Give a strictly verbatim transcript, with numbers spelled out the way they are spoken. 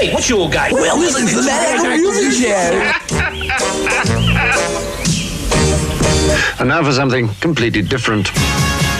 Pete, what's your game? Well, listen to the Mad Music Show. And now for something completely different.